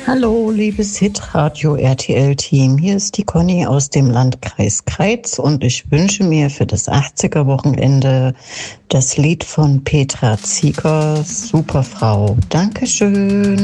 Hallo, liebes Hitradio RTL-Team. Hier ist die Conny aus dem Landkreis Kreiz und ich wünsche mir für das 80er-Wochenende das Lied von Petra Zieger, Superfrau. Dankeschön.